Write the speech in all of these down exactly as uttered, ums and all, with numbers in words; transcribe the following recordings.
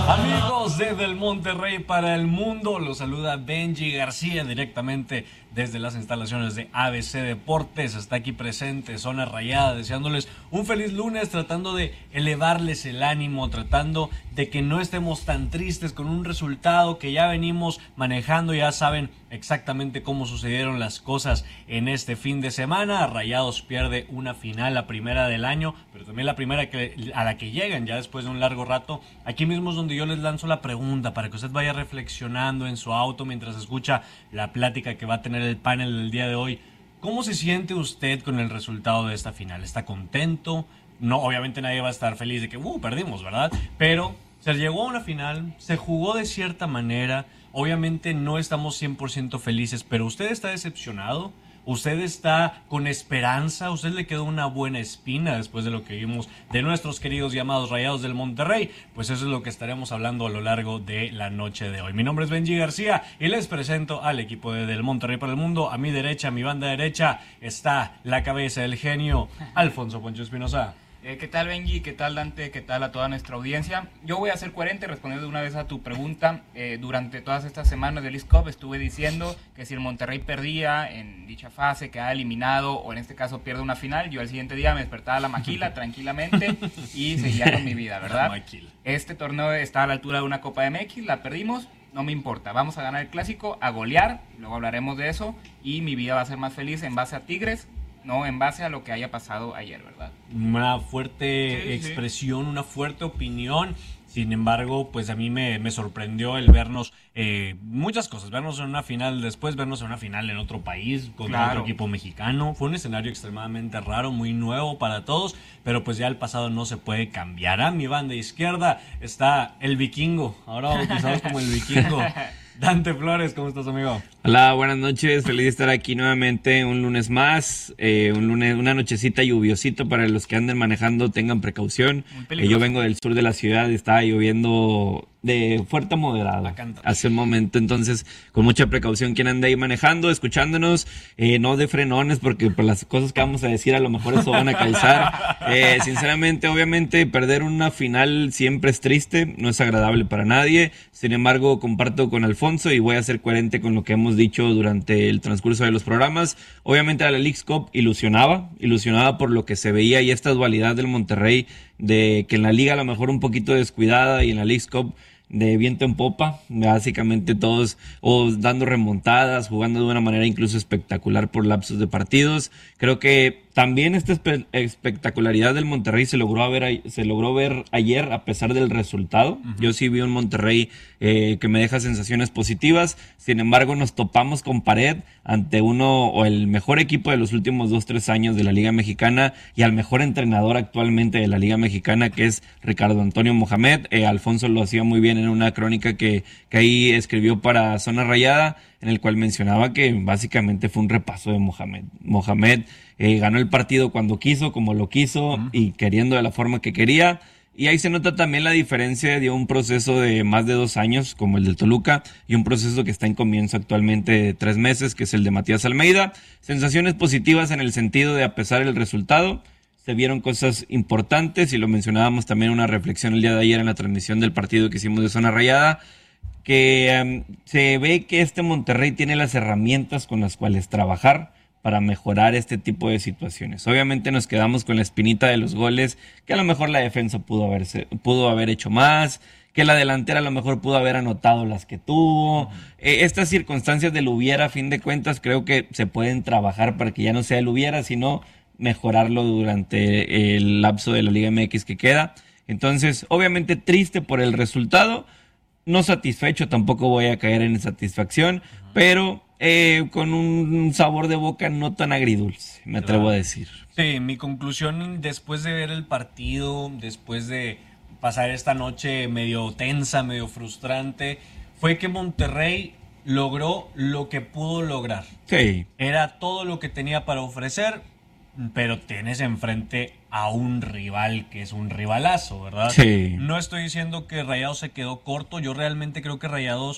Amigos desde el Monterrey para el mundo, los saluda Benji García directamente desde las instalaciones de A B C Deportes. Está aquí presente Zona Rayada, deseándoles un feliz lunes, tratando de elevarles el ánimo, tratando de que no estemos tan tristes con un resultado que ya venimos manejando. Ya saben exactamente cómo sucedieron las cosas en este fin de semana. Rayados pierde una final, la primera del año, pero también la primera que, a la que llegan ya después de un largo rato. Aquí mismo es donde yo les lanzo la pregunta para que usted vaya reflexionando en su auto mientras escucha la plática que va a tener el panel del día de hoy. ¿Cómo se siente usted con el resultado de esta final? ¿Está contento? No, obviamente nadie va a estar feliz de que uh, perdimos, ¿verdad? Pero se llegó a una final, se jugó de cierta manera. Obviamente no estamos cien por ciento felices, pero ¿usted está decepcionado? ¿Usted está con esperanza? ¿Usted le quedó una buena espina después de lo que vimos de nuestros queridos llamados Rayados del Monterrey? Pues eso es lo que estaremos hablando a lo largo de la noche de hoy. Mi nombre es Benji García y les presento al equipo de Del Monterrey para el mundo. A mi derecha, a mi banda derecha, está la cabeza del genio, Alfonso Poncho Espinosa. Eh, ¿Qué tal, Benji? ¿Qué tal, Dante? ¿Qué tal a toda nuestra audiencia? Yo voy a ser coherente, respondiendo de una vez a tu pregunta. Eh, durante todas estas semanas de Leagues Cup estuve diciendo que si el Monterrey perdía en dicha fase, quedaba eliminado, o en este caso pierde una final, yo al siguiente día me despertaba a la maquila tranquilamente y seguía con mi vida, ¿verdad? Este torneo está a la altura de una Copa M X, la perdimos, no me importa. Vamos a ganar el Clásico, a golear, luego hablaremos de eso, y mi vida va a ser más feliz en base a Tigres, no en base a lo que haya pasado ayer, ¿verdad? Una fuerte sí, expresión, sí. Una fuerte opinión. Sin embargo, pues a mí me, me sorprendió el vernos eh, muchas cosas. Vernos en una final, después vernos en una final en otro país, contra claro. otro equipo mexicano. Fue un escenario extremadamente raro, muy nuevo para todos, pero pues ya el pasado no se puede cambiar. A mi banda izquierda está el Vikingo, ahora bautizados como el Vikingo. Dante Flores, ¿cómo estás, amigo? Hola, buenas noches, feliz de estar aquí nuevamente un lunes más, eh, un lunes, una nochecita lluviosito para los que anden manejando, tengan precaución. Eh, yo vengo del sur de la ciudad, estaba lloviendo de fuerte a moderado hace un momento, entonces con mucha precaución quien ande ahí manejando, escuchándonos, eh, no de frenones porque por las cosas que vamos a decir a lo mejor eso van a causar. Eh, sinceramente, obviamente perder una final siempre es triste, no es agradable para nadie, sin embargo comparto con Alfonso y voy a ser coherente con lo que hemos dicho durante el transcurso de los programas. Obviamente a la Leagues Cup ilusionaba, ilusionaba por lo que se veía y esta dualidad del Monterrey de que en la liga a lo mejor un poquito descuidada y en la Leagues Cup de viento en popa, básicamente todos o dando remontadas, jugando de una manera incluso espectacular por lapsos de partidos. Creo que también esta espe- espectacularidad del Monterrey se logró ver, se logró ver ayer a pesar del resultado. Uh-huh. Yo sí vi un Monterrey eh, que me deja sensaciones positivas. Sin embargo, nos topamos con pared ante uno o el mejor equipo de los últimos dos, tres años de la Liga Mexicana y al mejor entrenador actualmente de la Liga Mexicana, que es Ricardo Antonio Mohamed. Eh, Alfonso lo hacía muy bien en una crónica que, que ahí escribió para Zona Rayada, en el cual mencionaba que básicamente fue un repaso de Mohamed. Mohamed eh, ganó el partido cuando quiso, como lo quiso uh-huh. y queriendo de la forma que quería. Y ahí se nota también la diferencia de un proceso de más de dos años, como el del Toluca, y un proceso que está en comienzo actualmente de tres meses, que es el de Matías Almeida. Sensaciones positivas en el sentido de, a pesar del resultado, se vieron cosas importantes, y lo mencionábamos también en una reflexión el día de ayer en la transmisión del partido que hicimos de Zona Rayada, que um, se ve que este Monterrey tiene las herramientas con las cuales trabajar para mejorar este tipo de situaciones. Obviamente nos quedamos con la espinita de los goles, que a lo mejor la defensa pudo, haberse, pudo haber hecho más, que la delantera a lo mejor pudo haber anotado las que tuvo. Uh-huh. Eh, estas circunstancias del hubiera, a fin de cuentas, creo que se pueden trabajar para que ya no sea el hubiera, sino mejorarlo durante el lapso de la Liga M X que queda. Entonces, obviamente triste por el resultado, no satisfecho, tampoco voy a caer en insatisfacción, uh-huh. pero eh, con un sabor de boca no tan agridulce, me atrevo claro. a decir. Sí, mi conclusión después de ver el partido, después de pasar esta noche medio tensa, medio frustrante, fue que Monterrey logró lo que pudo lograr. Sí. Era todo lo que tenía para ofrecer, pero tienes enfrente a un rival que es un rivalazo, ¿verdad? Sí. No estoy diciendo que Rayados se quedó corto, yo realmente creo que Rayados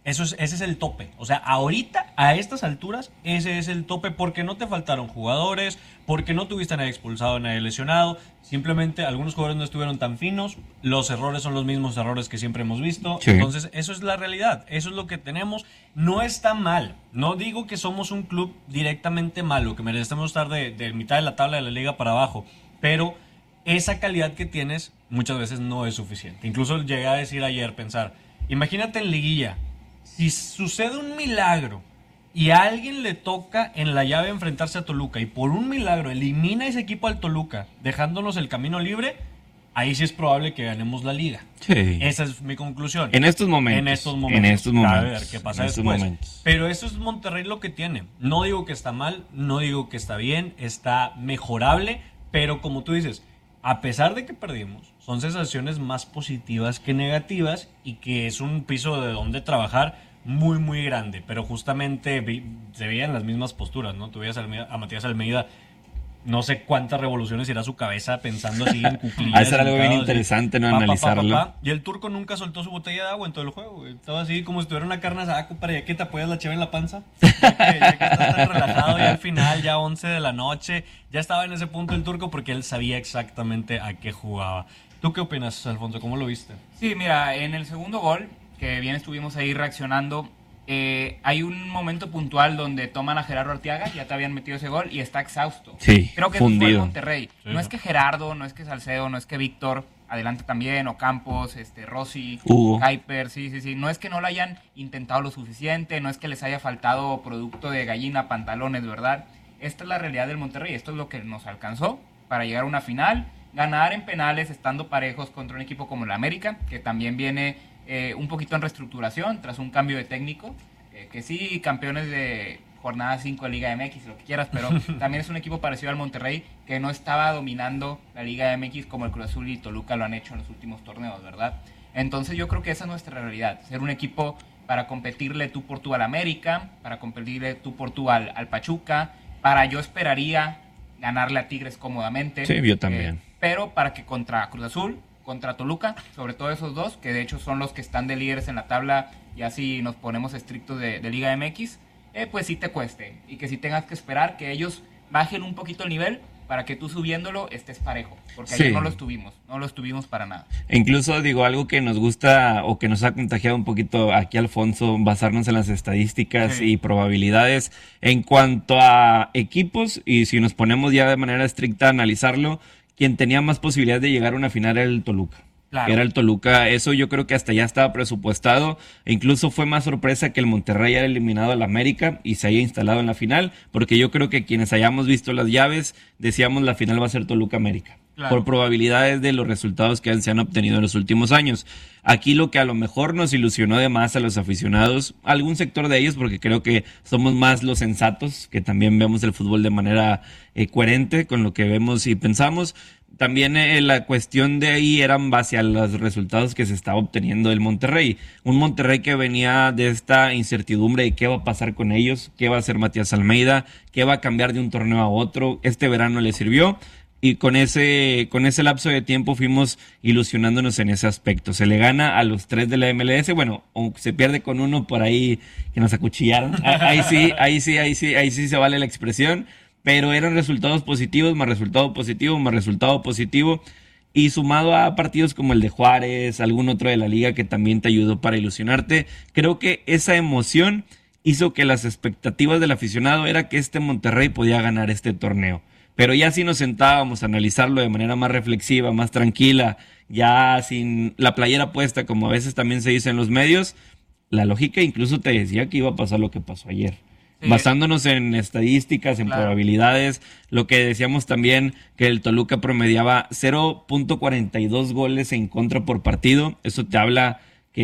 Eso es, ese es el tope. O sea, ahorita, a estas alturas, ese es el tope porque no te faltaron jugadores, porque no tuviste a nadie expulsado, a nadie lesionado. Simplemente algunos jugadores no estuvieron tan finos. Los errores son los mismos errores que siempre hemos visto. Sí. Entonces, eso es la realidad. Eso es lo que tenemos. No está mal. No digo que somos un club directamente malo, que merecemos estar de, de mitad de la tabla de la liga para abajo. Pero esa calidad que tienes muchas veces no es suficiente. Incluso llegué a decir ayer, pensar, imagínate en liguilla. Si sucede un milagro y a alguien le toca en la llave enfrentarse a Toluca y por un milagro elimina ese equipo al Toluca, dejándonos el camino libre, ahí sí es probable que ganemos la liga. Sí. Esa es mi conclusión. En estos momentos. En estos momentos. En estos momentos. A ver qué pasa en después. Momentos. Pero eso es Monterrey lo que tiene. No digo que está mal, no digo que está bien, está mejorable, pero como tú dices, a pesar de que perdimos, son sensaciones más positivas que negativas y que es un piso de donde trabajar muy, muy grande. Pero justamente vi, se veían las mismas posturas, ¿no? Tú veías a, a Matías Almeida, no sé cuántas revoluciones irá a su cabeza pensando así en cuclillas. Ah, eso era algo bien interesante, ¿no? Pa, analizarlo. Pa, pa, pa, pa. Y el turco nunca soltó su botella de agua en todo el juego, güey. Estaba así como si tuviera una carne asada, para ya que te apoyas la cheve en la panza. Ya que, ya que estás tan relajado ya al final, ya once de la noche. Ya estaba en ese punto el turco porque él sabía exactamente a qué jugaba. ¿Tú qué opinas, Alfonso? ¿Cómo lo viste? Sí, mira, en el segundo gol, que bien estuvimos ahí reaccionando, eh, hay un momento puntual donde toman a Gerardo Arteaga, ya te habían metido ese gol y está exhausto. Sí, creo que fundido. Eso fue el Monterrey. Sí, no es que Gerardo, no es que Salcedo, no es que Víctor, adelante también, o Campos, este, Rossi, Hugo, Kuiper, sí, sí, sí. No es que no lo hayan intentado lo suficiente, no es que les haya faltado producto de gallina, pantalones, ¿verdad? Esta es la realidad del Monterrey, esto es lo que nos alcanzó para llegar a una final, ganar en penales estando parejos contra un equipo como el América, que también viene eh, un poquito en reestructuración tras un cambio de técnico, eh, que sí, campeones de jornada cinco de Liga M X, lo que quieras, pero también es un equipo parecido al Monterrey que no estaba dominando la Liga M X como el Cruz Azul y Toluca lo han hecho en los últimos torneos, ¿verdad? Entonces yo creo que esa es nuestra realidad, ser un equipo para competirle tú por tú al América, para competirle tú por tú al, al Pachuca, para yo esperaría ganarle a Tigres cómodamente. Sí, yo también. Eh, pero para que contra Cruz Azul, contra Toluca, sobre todo esos dos, que de hecho son los que están de líderes en la tabla, y así nos ponemos estrictos de, de Liga M X, eh, pues sí te cueste, y que sí tengas que esperar que ellos bajen un poquito el nivel para que tú subiéndolo estés parejo, porque sí. ayer no lo estuvimos, no lo estuvimos para nada. E incluso digo, algo que nos gusta o que nos ha contagiado un poquito aquí, Alfonso, basarnos en las estadísticas sí. y probabilidades en cuanto a equipos, y si nos ponemos ya de manera estricta a analizarlo, quien tenía más posibilidades de llegar a una final era el Toluca. Claro. Era el Toluca, eso yo creo que hasta ya estaba presupuestado, e incluso fue más sorpresa que el Monterrey haya eliminado al América y se haya instalado en la final, porque yo creo que quienes hayamos visto las llaves, decíamos la final va a ser Toluca-América, claro. por probabilidades de los resultados que se han obtenido en los últimos años. Aquí lo que a lo mejor nos ilusionó de más a los aficionados, algún sector de ellos, porque creo que somos más los sensatos, que también vemos el fútbol de manera eh, coherente con lo que vemos y pensamos. También eh, la cuestión de ahí era en base a los resultados que se estaba obteniendo del Monterrey. Un Monterrey que venía de esta incertidumbre de qué va a pasar con ellos, qué va a hacer Matías Almeida, qué va a cambiar de un torneo a otro. Este verano le sirvió y con ese, con ese lapso de tiempo fuimos ilusionándonos en ese aspecto. Se le gana a los tres de la M L S, bueno, aunque se pierde con uno por ahí que nos acuchillaron. Ahí sí, ahí sí, ahí sí, ahí sí se vale la expresión. Pero eran resultados positivos, más resultado positivo, más resultado positivo. Y sumado a partidos como el de Juárez, algún otro de la liga que también te ayudó para ilusionarte, creo que esa emoción hizo que las expectativas del aficionado era que este Monterrey podía ganar este torneo. Pero ya si nos sentábamos a analizarlo de manera más reflexiva, más tranquila, ya sin la playera puesta, como a veces también se dice en los medios, la lógica incluso te decía que iba a pasar lo que pasó ayer. Sí. Basándonos en estadísticas, en claro. probabilidades, lo que decíamos también que el Toluca promediaba cero punto cuarenta y dos goles en contra por partido, eso te habla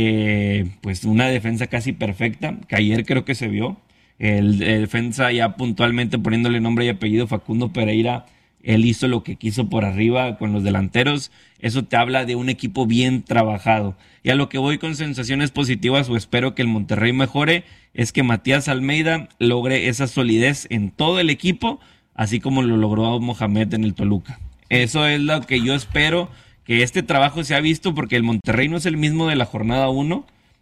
que pues una defensa casi perfecta, que ayer creo que se vio, el, el defensa ya puntualmente poniéndole nombre y apellido Facundo Pereira, él hizo lo que quiso por arriba con los delanteros, eso te habla de un equipo bien trabajado. Y a lo que voy con sensaciones positivas o espero que el Monterrey mejore, es que Matías Almeida logre esa solidez en todo el equipo, así como lo logró Mohamed en el Toluca. Eso es lo que yo espero, que este trabajo se ha visto, porque el Monterrey no es el mismo de la jornada uno,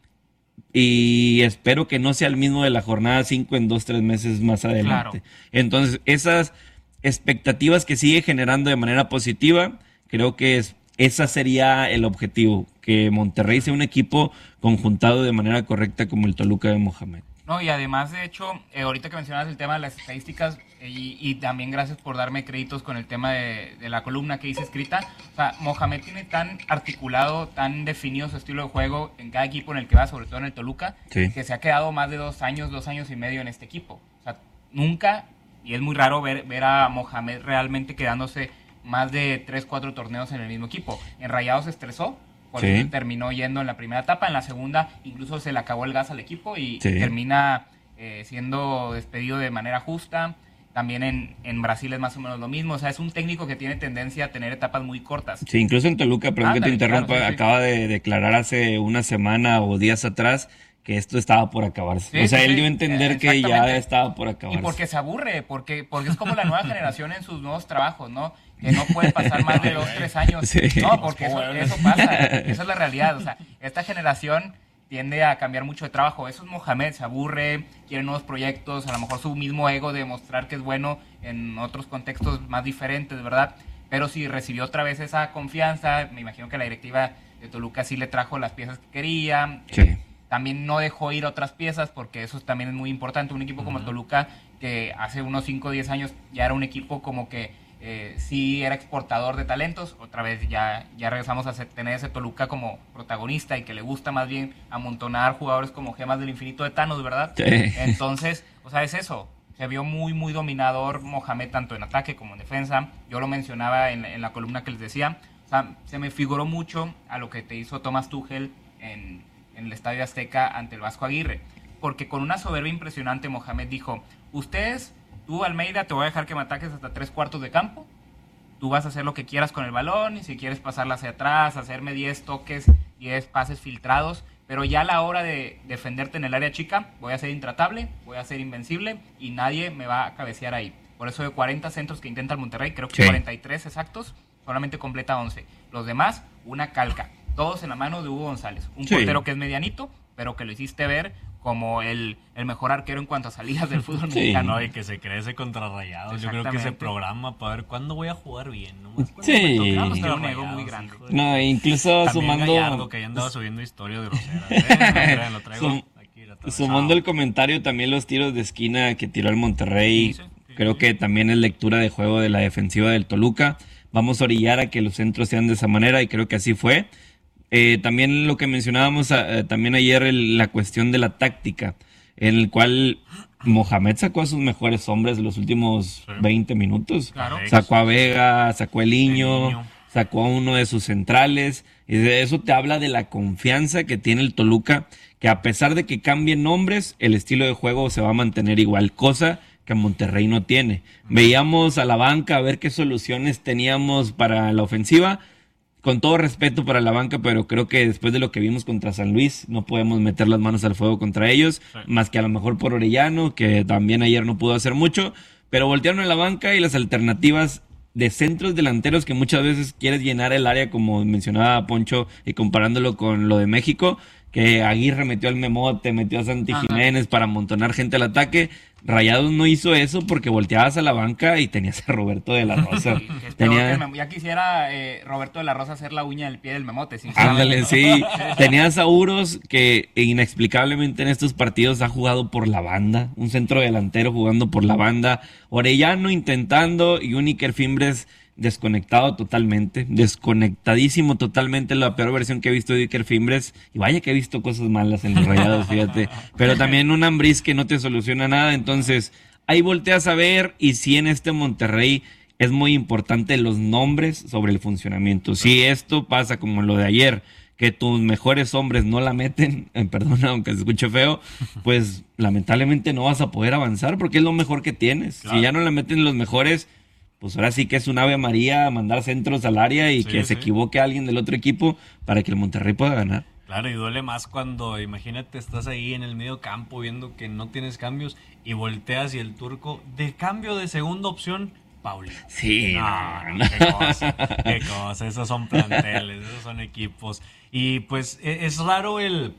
y espero que no sea el mismo de la jornada cinco en dos, tres meses más adelante. Claro. Entonces, esas expectativas que sigue generando de manera positiva, creo que es, esa sería el objetivo, que Monterrey sea un equipo conjuntado de manera correcta como el Toluca de Mohamed. No, y además, de hecho, eh, ahorita que mencionas el tema de las estadísticas, eh, y, y también gracias por darme créditos con el tema de, de la columna que hice escrita, o sea, Mohamed tiene tan articulado, tan definido su estilo de juego en cada equipo en el que va, sobre todo en el Toluca, sí. que se ha quedado más de dos años, dos años y medio en este equipo. O sea, nunca, y es muy raro ver, ver a Mohamed realmente quedándose más de tres, cuatro torneos en el mismo equipo. En Rayados se estresó, por sí. eso terminó yendo en la primera etapa. En la segunda incluso se le acabó el gas al equipo y sí. termina eh, siendo despedido de manera justa. También en, en Brasil es más o menos lo mismo. O sea, es un técnico que tiene tendencia a tener etapas muy cortas. Sí, incluso en Toluca, perdón Ándale, que te interrumpa, claro, sí, sí. acaba de declarar hace una semana o días atrás que esto estaba por acabarse. Sí, o sea, sí, él dio a entender que ya estaba por acabarse. Y porque se aburre, porque, porque es como la nueva generación en sus nuevos trabajos, ¿no? Que no puede pasar más de dos, tres años. Sí. No, porque eso, eso pasa, eso es la realidad. O sea, esta generación tiende a cambiar mucho de trabajo. Eso es Mohamed, se aburre, quiere nuevos proyectos, a lo mejor su mismo ego de demostrar que es bueno en otros contextos más diferentes, ¿verdad? Pero si recibió otra vez esa confianza, me imagino que la directiva de Toluca sí le trajo las piezas que quería. Sí. Eh, también no dejó ir otras piezas, porque eso también es muy importante. Un equipo como uh-huh. Toluca, que hace unos cinco o diez años ya era un equipo como que eh, sí era exportador de talentos. Otra vez ya, ya regresamos a tener ese Toluca como protagonista y que le gusta más bien amontonar jugadores como gemas del infinito de Thanos, ¿verdad? Sí. Entonces, o sea, es eso. Se vio muy, muy dominador Mohamed tanto en ataque como en defensa. Yo lo mencionaba en, en la columna que les decía. O sea, se me figuró mucho a lo que te hizo Thomas Tuchel en... en el Estadio Azteca ante el Vasco Aguirre, porque con una soberbia impresionante Mohamed dijo, ustedes, tú Almeida, te voy a dejar que me ataques hasta tres cuartos de campo, tú vas a hacer lo que quieras con el balón, y si quieres pasarla hacia atrás, hacerme diez toques, diez pases filtrados, pero ya a la hora de defenderte en el área chica, voy a ser intratable, voy a ser invencible, y nadie me va a cabecear ahí. Por eso de cuarenta centros que intenta el Monterrey, creo que sí. cuarenta y tres exactos, solamente completa once. Los demás, una calca. Todos en la mano de Hugo González. Un sí. portero que es medianito, pero que lo hiciste ver como el, el mejor arquero en cuanto a salidas del fútbol sí. mexicano. Y que se crece contra Rayados. Yo creo que se programa para ver cuándo voy a jugar bien. ¿No? Sí. Tiene un ego muy grande. No, incluso También sumando... Gallardo, que ya andaba subiendo historias groseras. ¿eh? Lo traigo Sum... aquí Sumando el comentario, también los tiros de esquina que tiró el Monterrey. Sí, sí. Creo que también es lectura de juego de la defensiva del Toluca. Vamos a orillar a que los centros sean de esa manera y creo que así fue. Eh, también lo que mencionábamos eh, también ayer, el, la cuestión de la táctica, en el cual Mohamed sacó a sus mejores hombres de los últimos sí. veinte minutos. Claro. Sacó a Vega, sacó a Eliño, sacó a uno de sus centrales. Y de eso te habla de la confianza que tiene el Toluca, que a pesar de que cambien nombres, el estilo de juego se va a mantener igual, cosa que Monterrey no tiene. Veíamos a la banca a ver qué soluciones teníamos para la ofensiva. Con todo respeto para la banca, pero creo que después de lo que vimos contra San Luis, no podemos meter las manos al fuego contra ellos, sí. más que a lo mejor por Orellano, que también ayer no pudo hacer mucho, pero voltearon a la banca y las alternativas de centros delanteros que muchas veces quieres llenar el área, como mencionaba Poncho, y comparándolo con lo de México, que Aguirre metió al Memote, metió a Santi Ajá. Jiménez para amontonar gente al ataque. Rayados no hizo eso porque volteabas a la banca y tenías a Roberto de la Rosa. Sí, Tenía... Ya quisiera eh, Roberto de la Rosa hacer la uña del pie del Memote. Ándale, sí. Tenías a Uros, que inexplicablemente en estos partidos ha jugado por la banda. Un centro delantero jugando por la banda. Orellano intentando y un Iker Fimbres desconectado totalmente, desconectadísimo totalmente, la peor versión que he visto de Iker Fimbres, y vaya que he visto cosas malas en los Rayados, fíjate, pero también un Ambriz que no te soluciona nada. Entonces ahí volteas a ver, y sí, en este Monterrey es muy importante los nombres sobre el funcionamiento. Si esto pasa como lo de ayer, que tus mejores hombres no la meten, eh, perdona, aunque se escuche feo, pues lamentablemente no vas a poder avanzar, porque es lo mejor que tienes. Claro. Si ya no la meten los mejores, pues ahora sí que es un Ave María mandar centros al área y sí, que sí. se equivoque alguien del otro equipo para que el Monterrey pueda ganar. Claro, y duele más cuando, imagínate, estás ahí en el medio campo viendo que no tienes cambios y volteas y el Turco, de cambio de segunda opción, Paulino. Sí, no, no, no, qué cosa, qué cosa, esos son planteles, esos son equipos. Y pues es raro el,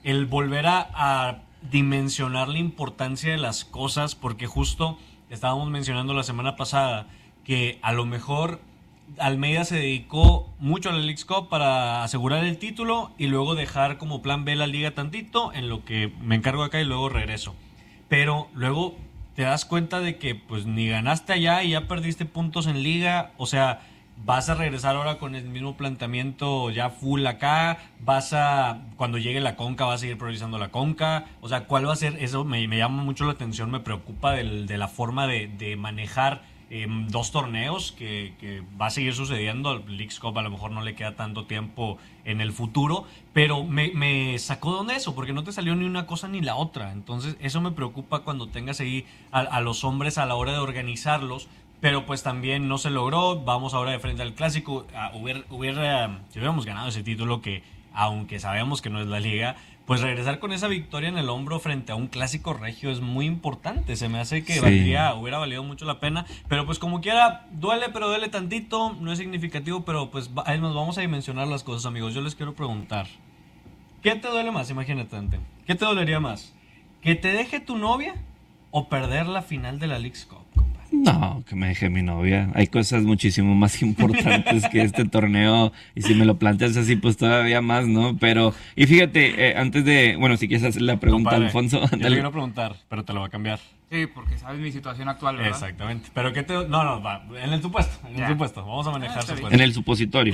el volver a, a dimensionar la importancia de las cosas, porque justo estábamos mencionando la semana pasada que a lo mejor Almeida se dedicó mucho a la Leagues Cup para asegurar el título y luego dejar como plan B la liga tantito, en lo que me encargo acá y luego regreso. Pero luego te das cuenta de que pues ni ganaste allá y ya perdiste puntos en liga, o sea, vas a regresar ahora con el mismo planteamiento ya full acá, vas a, cuando llegue la Conca vas a seguir priorizando la Conca, o sea, ¿cuál va a ser? Eso me, me llama mucho la atención, me preocupa del, de la forma de, de manejar eh, dos torneos que, que va a seguir sucediendo. Al Leagues Cup a lo mejor no le queda tanto tiempo en el futuro, pero me, me sacó de onda eso, porque no te salió ni una cosa ni la otra. Entonces eso me preocupa cuando tengas ahí a, a los hombres a la hora de organizarlos, pero pues también no se logró. Vamos ahora de frente al clásico. Uh, hubiera, hubiera, si hubiéramos ganado ese título, que aunque sabemos que no es la liga, pues regresar con esa victoria en el hombro frente a un clásico regio es muy importante. Se me hace que sí. valdría, hubiera valido mucho la pena, pero pues como quiera, duele, pero duele tantito, no es significativo, pero pues nos vamos a dimensionar las cosas, amigos. Yo les quiero preguntar, ¿qué te duele más? Imagínate, Dante. ¿Qué te dolería más? ¿Que te deje tu novia o perder la final de la Leagues Cup? No, que me deje mi novia. Hay cosas muchísimo más importantes que este torneo, y si me lo planteas así, pues todavía más, ¿no? Pero, y fíjate, eh, antes de, bueno, si quieres hacer la pregunta, Compadre, Alfonso. Yo le quiero preguntar, pero te lo va a cambiar. Sí, porque sabes mi situación actual, ¿verdad? Exactamente. Pero ¿qué te...? No, no, va, en el supuesto, en ya. el supuesto. Vamos a manejar ah, supuesto. En el supositorio.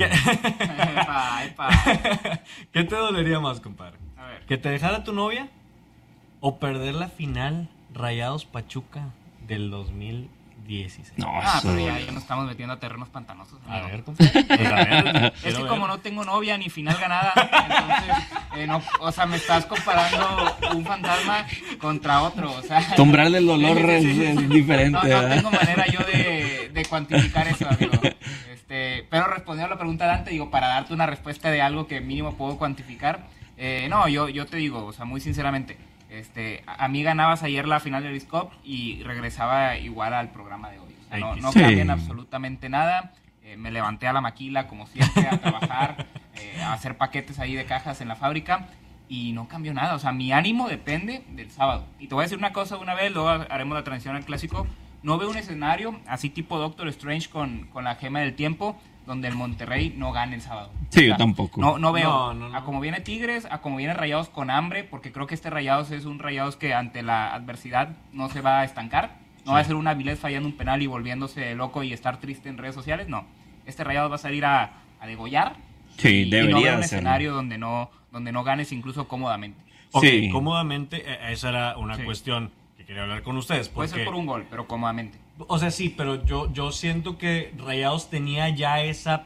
epa, epa. ¿Qué te dolería más, compadre? A ver. ¿Que te dejara tu novia o perder la final Rayados Pachuca del dos mil dieciséis? No, ah, eso... pero ya, ya nos estamos metiendo a terrenos pantanosos. Amigo. A ver, compadre. Pues a ver, es que ver. como no tengo novia ni final ganada, entonces, eh, no, o sea, me estás comparando un fantasma contra otro, o sea... Tu umbral del dolor sí, sí, sí, es, sí. es diferente. No, no tengo manera yo de, de cuantificar eso, amigo. Este, pero respondiendo a la pregunta de Dante, digo, para darte una respuesta de algo que mínimo puedo cuantificar, eh, no, yo, yo te digo, o sea, muy sinceramente, Este, a mí ganabas ayer la final de Leagues Cup y regresaba igual al programa de hoy. O sea, no no sí. cambian absolutamente nada. Eh, me levanté a la maquila, como siempre, a trabajar, eh, a hacer paquetes ahí de cajas en la fábrica y no cambió nada. O sea, mi ánimo depende del sábado. Y te voy a decir una cosa una vez, luego haremos la transición al clásico. No veo un escenario así tipo Doctor Strange con, con la gema del tiempo, donde el Monterrey no gane el sábado. Sí, o sea, yo tampoco. No, no veo no, no, no. a como viene Tigres, a como viene Rayados con hambre, porque creo que este Rayados es un Rayados que ante la adversidad no se va a estancar. No sí. va a ser una Avilés fallando un penal y volviéndose loco y estar triste en redes sociales, no. Este Rayados va a salir a, a degollar. Sí, y, debería y no veo un hacerlo. escenario donde no, donde no ganes incluso cómodamente. Ok, sí. cómodamente, esa era una sí. cuestión que quería hablar con ustedes. Porque... Puede ser por un gol, pero cómodamente. O sea, sí, pero yo, yo siento que Rayados tenía ya esa...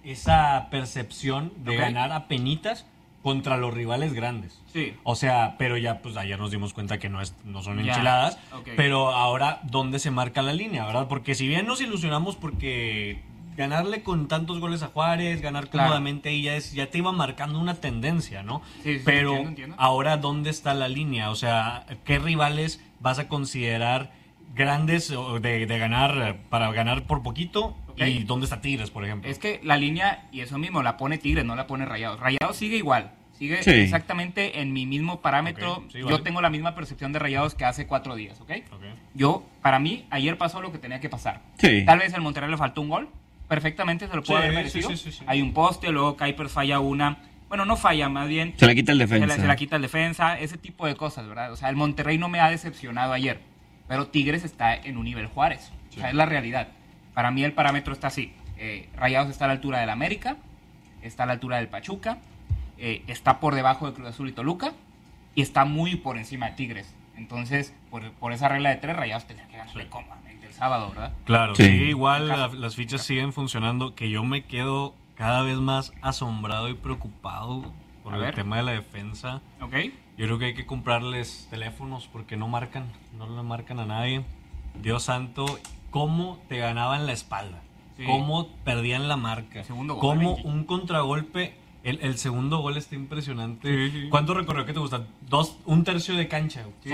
esa percepción de okay. ganar a penitas contra los rivales grandes. Sí. O sea, pero ya pues ayer nos dimos cuenta que no es no son ya. enchiladas, Okay. pero ahora ¿dónde se marca la línea, verdad? Porque si bien nos ilusionamos porque ganarle con tantos goles a Juárez, ganar claro. cómodamente ahí ya, es, ya te iba marcando una tendencia, ¿no? Sí, sí, pero entiendo, entiendo. ahora ¿dónde está la línea? O sea, ¿qué rivales vas a considerar grandes de, de ganar para ganar por poquito? Okay. ¿Y dónde está Tigres, por ejemplo? Es que la línea, y eso mismo, la pone Tigres, no la pone Rayados. Rayados sigue igual, sigue sí. exactamente en mi mismo parámetro. Okay. Sí, yo vale. tengo la misma percepción de Rayados que hace cuatro días, ¿ok? okay. Yo, para mí, ayer pasó lo que tenía que pasar. Sí. Tal vez al Monterrey le faltó un gol, perfectamente se lo puede sí, haber merecido. Sí, sí, sí, sí. Hay un poste, luego Kuipers falla una... Bueno, no falla, más bien... Se la quita el defensa. Se la, se la quita el defensa, ese tipo de cosas, ¿verdad? O sea, el Monterrey no me ha decepcionado ayer, pero Tigres está en un nivel Juárez. Sí. O sea, es la realidad. Para mí el parámetro está así. Eh, Rayados está a la altura del América, está a la altura del Pachuca, eh, está por debajo de Cruz Azul y Toluca y está muy por encima de Tigres. Entonces, por, por esa regla de tres, Rayados tendría que ganarle cómodamente el sábado, ¿verdad? Claro, sí. sí, igual la, las fichas siguen funcionando, que yo me quedo cada vez más asombrado y preocupado por a el ver. tema de la defensa. Ok. Yo creo que hay que comprarles teléfonos porque no marcan, no le marcan a nadie. Dios santo, cómo te ganaban la espalda. Sí. Cómo perdían la marca. Segundo gol, cómo Benji. un contragolpe. El, el segundo gol está impresionante. Sí, sí. ¿Cuánto recorrió que te gusta? Dos, un tercio de cancha. Sí.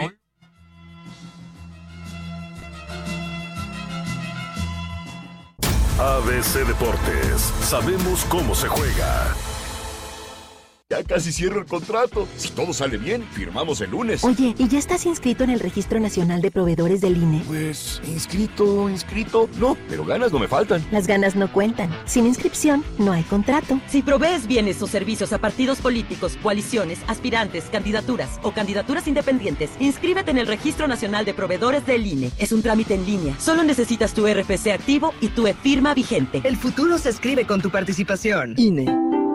A B C Deportes. Sabemos cómo se juega. Ya casi cierro el contrato. Si todo sale bien, firmamos el lunes. Oye, ¿y ya estás inscrito en el Registro Nacional de Proveedores del I N E? Pues, inscrito, inscrito. No, pero ganas no me faltan. Las ganas no cuentan. Sin inscripción, no hay contrato. Si provees bienes o servicios a partidos políticos, coaliciones, aspirantes, candidaturas o candidaturas independientes, inscríbete en el Registro Nacional de Proveedores del I N E. Es un trámite en línea. Solo necesitas tu R F C activo y tu e-firma vigente. El futuro se escribe con tu participación. I N E.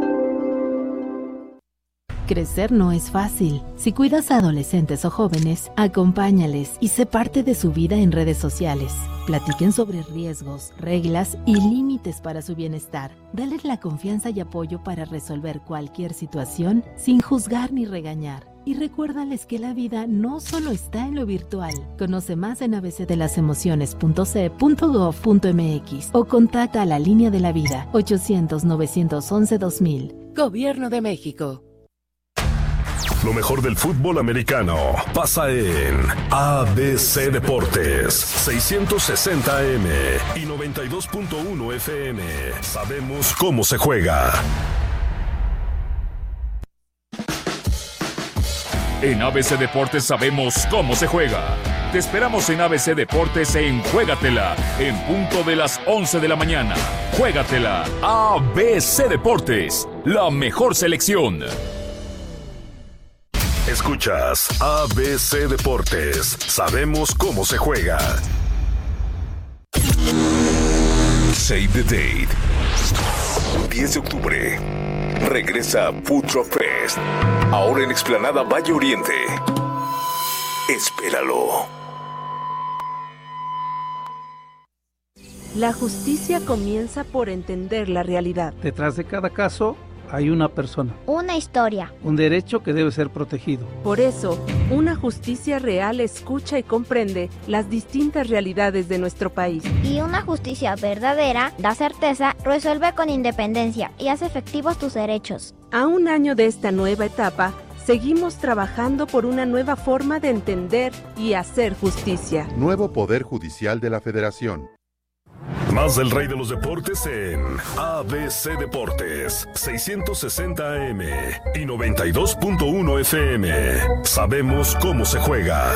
Crecer no es fácil. Si cuidas a adolescentes o jóvenes, acompáñales y sé parte de su vida en redes sociales. Platiquen sobre riesgos, reglas y límites para su bienestar. Dales la confianza y apoyo para resolver cualquier situación sin juzgar ni regañar. Y recuérdales que la vida no solo está en lo virtual. Conoce más en a b c de las emociones punto c e punto gov punto m x o contacta a la Línea de la Vida ochocientos, novecientos once, dos mil. Gobierno de México. Lo mejor del fútbol americano pasa en A B C Deportes, seiscientos sesenta A M y noventa y dos punto uno F M. Sabemos cómo se juega. En A B C Deportes sabemos cómo se juega. Te esperamos en A B C Deportes en Juégatela, en punto de las once de la mañana. Juégatela, A B C Deportes, la mejor selección. Escuchas A B C Deportes. Sabemos cómo se juega. Save the date. diez de octubre. Regresa Food Truck Fest. Ahora en Explanada Valle Oriente. Espéralo. La justicia comienza por entender la realidad. Detrás de cada caso hay una persona. Una historia. Un derecho que debe ser protegido. Por eso, una justicia real escucha y comprende las distintas realidades de nuestro país. Y una justicia verdadera da certeza, resuelve con independencia y hace efectivos tus derechos. A un año de esta nueva etapa, seguimos trabajando por una nueva forma de entender y hacer justicia. Nuevo Poder Judicial de la Federación. Más del rey de los deportes en A B C Deportes, seiscientos sesenta A M y noventa y dos punto uno F M. Sabemos cómo se juega.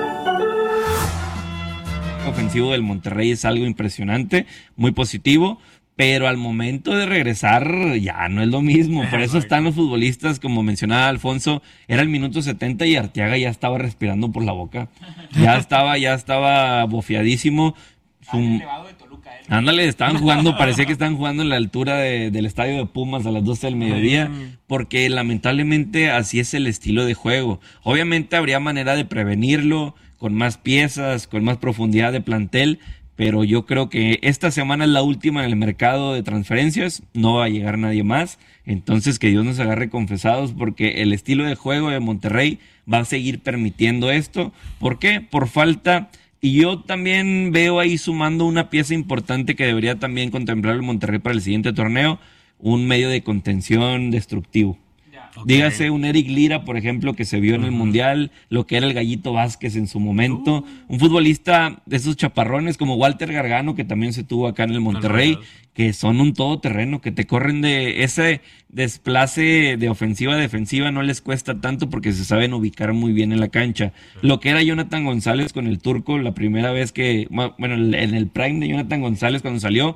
El ofensivo del Monterrey es algo impresionante, muy positivo, pero al momento de regresar ya no es lo mismo. Por eso están los futbolistas, como mencionaba Alfonso, era el minuto setenta y Arteaga ya estaba respirando por la boca. Ya estaba, ya estaba bofeadísimo. Su... Ándale, estaban jugando, parecía que estaban jugando en la altura de, del estadio de Pumas a las doce del mediodía, porque lamentablemente así es el estilo de juego. Obviamente habría manera de prevenirlo, con más piezas, con más profundidad de plantel, pero yo creo que esta semana es la última en el mercado de transferencias, no va a llegar nadie más, entonces que Dios nos agarre confesados, porque el estilo de juego de Monterrey va a seguir permitiendo esto. ¿Por qué? Por falta... Y yo también veo ahí sumando una pieza importante que debería también contemplar el Monterrey para el siguiente torneo, un medio de contención destructivo. Okay. Dígase un Eric Lira, por ejemplo, que se vio en uh-huh. el Mundial, lo que era el Gallito Vázquez en su momento, uh. un futbolista de esos chaparrones como Walter Gargano, que también se tuvo acá en el Monterrey, uh-huh. que son un todoterreno, que te corren de ese desplace de ofensiva a defensiva, no les cuesta tanto porque se saben ubicar muy bien en la cancha. Uh-huh. Lo que era Jonathan González con el Turco, la primera vez que, bueno, en el prime de Jonathan González cuando salió,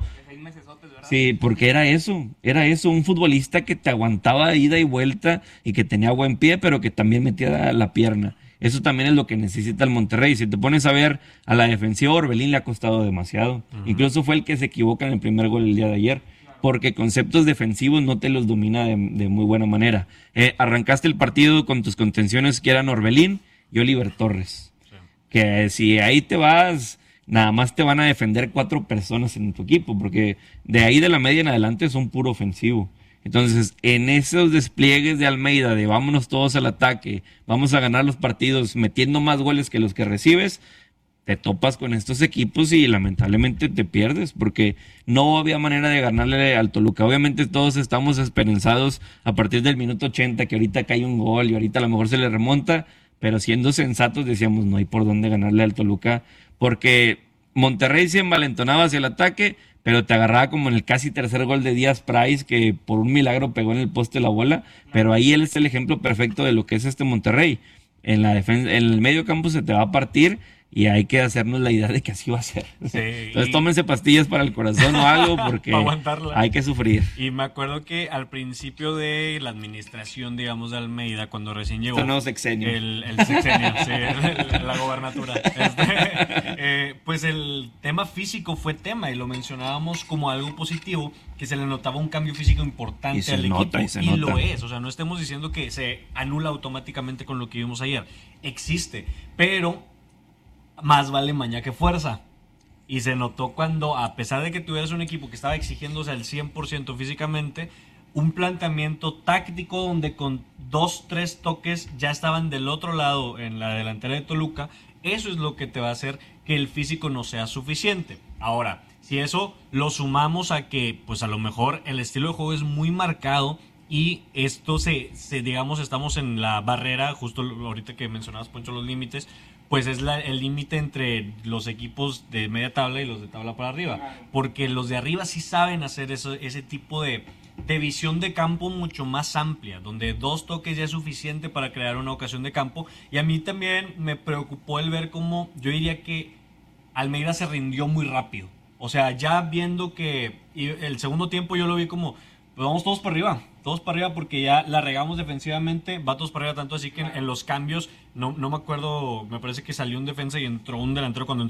sí, porque era eso, era eso, un futbolista que te aguantaba ida y vuelta y que tenía buen pie, pero que también metía la pierna. Eso también es lo que necesita el Monterrey. Si te pones a ver a la defensiva, Orbelín le ha costado demasiado. Uh-huh. Incluso fue el que se equivoca en el primer gol el día de ayer, porque conceptos defensivos no te los domina de, de muy buena manera. Eh, arrancaste el partido con tus contenciones que eran Orbelín y Oliver Torres. Sí. Que si ahí te vas... nada más te van a defender cuatro personas en tu equipo, porque de ahí de la media en adelante son puro ofensivo. Entonces, en esos despliegues de Almeida, de vámonos todos al ataque, vamos a ganar los partidos metiendo más goles que los que recibes, te topas con estos equipos y lamentablemente te pierdes, porque no había manera de ganarle al Toluca. Obviamente todos estamos esperanzados a partir del minuto ochenta, que ahorita cae un gol y ahorita a lo mejor se le remonta, pero siendo sensatos decíamos, no hay por dónde ganarle al Toluca, porque Monterrey se envalentonaba hacia el ataque, pero te agarraba como en el casi tercer gol de Díaz Price, que por un milagro pegó en el poste la bola, pero ahí él es el ejemplo perfecto de lo que es este Monterrey. En la defensa, en el medio campo se te va a partir y hay que hacernos la idea de que así va a ser. Sí, entonces y... tómense pastillas para el corazón o algo porque hay que sufrir. Y me acuerdo que al principio de la administración, digamos, de Almeida, cuando recién llegó... El nuevo sexenio. El, el sexenio, sí, el, la gobernatura. Este, eh, pues el tema físico fue tema y lo mencionábamos como algo positivo, que se le notaba un cambio físico importante al nota, equipo. Y, y nota. lo es, o sea, no estemos diciendo que se anula automáticamente con lo que vimos ayer. Existe, pero... más vale maña que fuerza. Y se notó cuando, a pesar de que tuvieras un equipo que estaba exigiéndose al cien por ciento físicamente, un planteamiento táctico donde con dos, tres toques ya estaban del otro lado en la delantera de Toluca, eso es lo que te va a hacer que el físico no sea suficiente. Ahora, si eso lo sumamos a que, pues a lo mejor el estilo de juego es muy marcado y esto se, se digamos, estamos en la barrera, justo ahorita que mencionabas, Poncho, los límites, pues es la, el límite entre los equipos de media tabla y los de tabla para arriba, porque los de arriba sí saben hacer eso, ese tipo de, de visión de campo mucho más amplia, donde dos toques ya es suficiente para crear una ocasión de campo. Y a mí también me preocupó el ver cómo, yo diría que Almeida se rindió muy rápido, o sea, ya viendo que el segundo tiempo yo lo vi como, pues vamos todos para arriba, todos para arriba porque ya la regamos defensivamente, va todos para arriba, tanto así que en, en los cambios, no, no me acuerdo, me parece que salió un defensa y entró un delantero cuando